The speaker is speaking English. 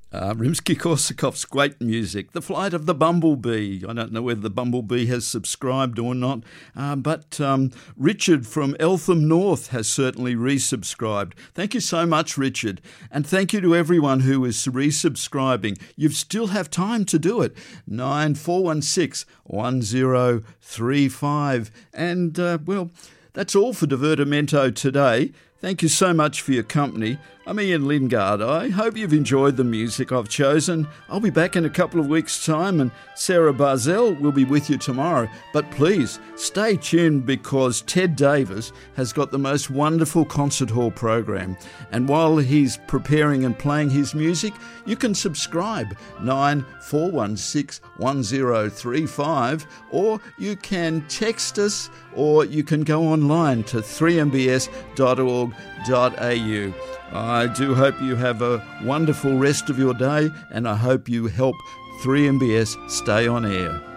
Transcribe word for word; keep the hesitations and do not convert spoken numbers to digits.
Uh, Rimsky-Korsakov's great music, The Flight of the Bumblebee. I don't know whether the Bumblebee has subscribed or not, uh, but um, Richard from Eltham North has certainly resubscribed. Thank you so much, Richard. And thank you to everyone who is resubscribing. You still have time to do it. nine four one six, one zero three five. And, uh, well, that's all for Divertimento today. Thank you so much for your company. I'm Ian Lingard. I hope you've enjoyed the music I've chosen. I'll be back in a couple of weeks' time, and Sarah Barzell will be with you tomorrow. But please, stay tuned, because Ted Davis has got the most wonderful concert hall program. And while he's preparing and playing his music, you can subscribe, nine four one six, one zero three five, or you can text us, or you can go online to three m b s dot org dot a u. I do hope you have a wonderful rest of your day, and I hope you help three M B S stay on air.